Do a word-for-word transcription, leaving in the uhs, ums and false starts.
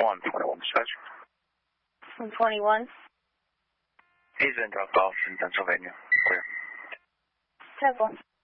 one twenty-one, dispatch. one twenty-one. He's been dropped off in Pennsylvania. Clear. ten four.